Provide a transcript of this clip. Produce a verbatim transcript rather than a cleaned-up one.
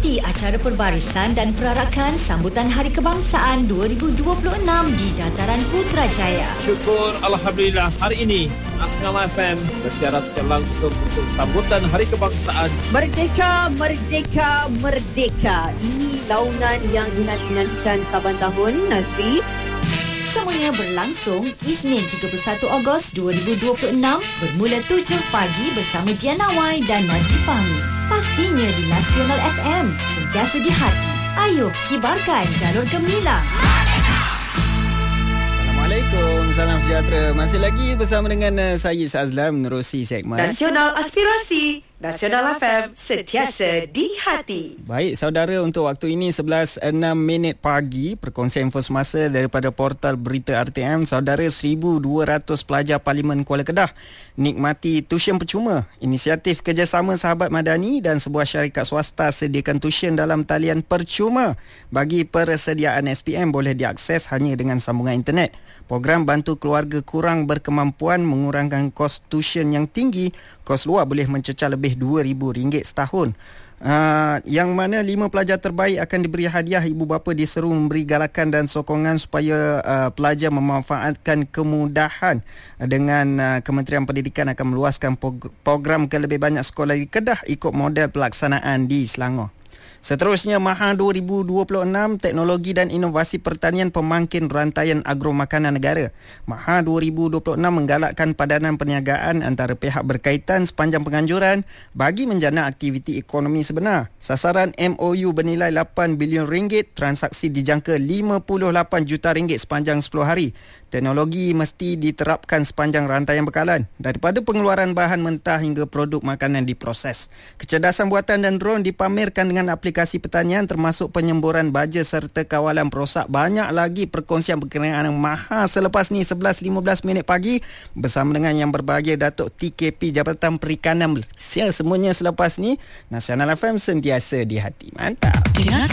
Ikuti acara perbarisan dan perarakan sambutan Hari Kebangsaan dua ribu dua puluh enam di Dataran Putrajaya. Syukur Alhamdulillah, hari ini Asngam F M bersiaran secara langsung untuk sambutan Hari Kebangsaan. Merdeka, merdeka, merdeka. Ini laungan yang dinanti-nantikan saban tahun, Nazri. Semuanya berlangsung Isnin tiga puluh satu Ogos dua ribu dua puluh enam bermula tujuh pagi bersama Diana Wai dan Nazri Fahmi. Pastinya di Nasional F M, sentiasa di hati. Ayo kibarkan jalur gemilang. Assalamualaikum, salam sejahtera. Masih lagi bersama dengan uh, saya Azlan menerusi segmen Nasional Aspirasi, Nasional F M, sentiasa di hati. Baik saudara, untuk waktu ini sebelas enam minit pagi, perkongsian info semasa daripada portal berita R T M. Saudara, seribu dua ratus pelajar Parlimen Kuala Kedah nikmati tuition percuma. Inisiatif kerjasama sahabat madani dan sebuah syarikat swasta sediakan tuition dalam talian percuma bagi persediaan S P M boleh diakses hanya dengan sambungan internet. Program bantu keluarga kurang berkemampuan mengurangkan kos tuition yang tinggi. Kos luar boleh mencecah lebih dua ribu ringgit setahun. Uh, yang mana lima pelajar terbaik akan diberi hadiah. Ibu bapa diseru memberi galakan dan sokongan supaya uh, pelajar memanfaatkan kemudahan. Dengan uh, Kementerian Pendidikan akan meluaskan pog- program ke lebih banyak sekolah di Kedah ikut model pelaksanaan di Selangor. Seterusnya, Maha dua ribu dua puluh enam, Teknologi dan Inovasi Pertanian Pemangkin Rantaian Agro Makanan Negara. Maha dua ribu dua puluh enam menggalakkan padanan perniagaan antara pihak berkaitan sepanjang penganjuran bagi menjana aktiviti ekonomi sebenar. Sasaran M O U bernilai lapan bilion ringgit, transaksi dijangka lima puluh lapan juta ringgit sepanjang sepuluh hari. Teknologi mesti diterapkan sepanjang rantaian bekalan, daripada pengeluaran bahan mentah hingga produk makanan diproses. Kecerdasan buatan dan drone dipamerkan dengan aplikasi pertanian termasuk penyemburan baja serta kawalan perosak. Banyak lagi perkongsian berkenaan yang maha selepas ni sebelas lima belas minit pagi bersama dengan yang berbahagia Datuk T K P Jabatan Perikanan Malaysia. Semuanya selepas ni. Nasional F M, sentiasa di hati. Mantap.